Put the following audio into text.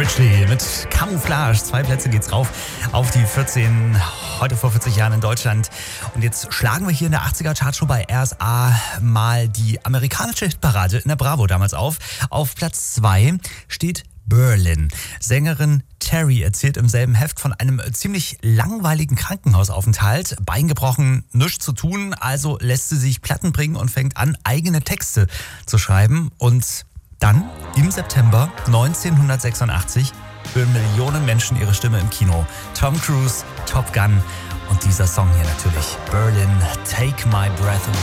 Ashley mit Camouflage. 2 Plätze geht's rauf auf die 14, heute vor 40 Jahren in Deutschland. Und jetzt schlagen wir hier in der 80er Chartshow bei RSA mal die amerikanische Hitparade in der Bravo damals auf. Auf Platz 2 steht Berlin. Sängerin Terry erzählt im selben Heft von einem ziemlich langweiligen Krankenhausaufenthalt. Bein gebrochen, nichts zu tun, also lässt sie sich Platten bringen und fängt an, eigene Texte zu schreiben. Und dann, im September 1986, hören Millionen Menschen ihre Stimme im Kino. Tom Cruise, Top Gun und dieser Song hier natürlich, Berlin, Take My Breath Away.